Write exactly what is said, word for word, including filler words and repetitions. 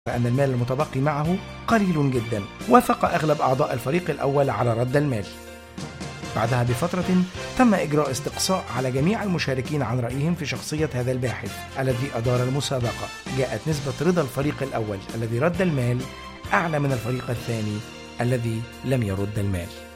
فأن المال المتبقي معه قليل جدا. وافق أغلب أعضاء الفريق الأول على رد المال. بعدها بفترة تم إجراء استقصاء على جميع المشاركين عن رأيهم في شخصية هذا الباحث الذي أدار المسابقة. جاءت نسبة رضا الفريق الأول الذي رد المال أعلى من الفريق الثاني الذي لم يرد المال.